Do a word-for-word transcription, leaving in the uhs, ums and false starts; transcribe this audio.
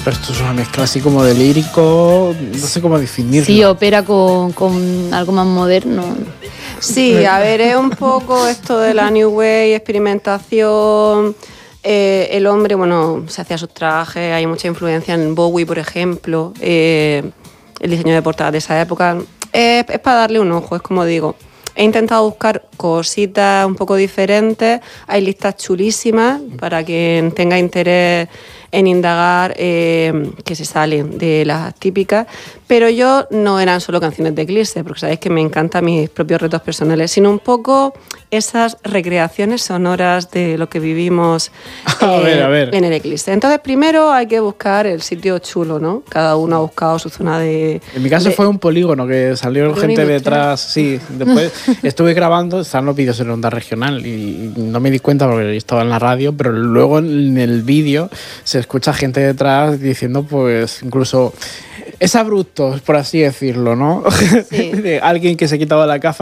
Pero esto es una mezcla así como de lírico, no sé cómo definirlo. Sí, ópera con, con algo más moderno. Sí, a ver, es un poco esto de la New Wave, experimentación. Eh, el hombre, bueno, se hacía sus trajes, hay mucha influencia en Bowie, por ejemplo, eh, el diseño de portadas de esa época. Eh, es para darle un ojo, es como digo. He intentado buscar cositas un poco diferentes, hay listas chulísimas para quien tenga interés en indagar, eh, que se salen de las típicas, pero yo no eran solo canciones de Eclipse, porque sabéis que me encantan mis propios retos personales, sino un poco esas recreaciones sonoras de lo que vivimos eh, a ver, a ver. en el Eclipse. Entonces, primero hay que buscar el sitio chulo, ¿no? Cada uno ha buscado su zona de... En mi caso de, fue un polígono, que salió polígono gente industrial. detrás. Sí, después estuve grabando, están los vídeos en Onda Regional y no me di cuenta porque yo estaba en la radio, pero luego en el vídeo se escucha gente detrás diciendo, pues, incluso es abrupto, por así decirlo, ¿no? Sí. De alguien que se quitaba la gafa